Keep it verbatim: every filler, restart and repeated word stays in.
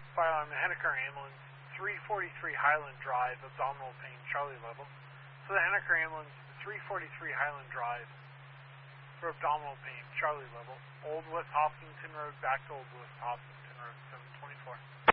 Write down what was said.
Fire alarm, the Henniker ambulance, three forty-three Highland Drive, abdominal pain, Charlie level. So the Henniker ambulance, three forty-three Highland Drive, for abdominal pain, Charlie level. Old West Hopkinton Road, back to Old West Hopkinton Road, seven twenty-four.